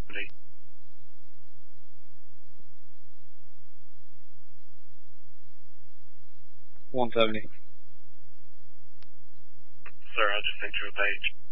$170. Sir, I just sent you a page.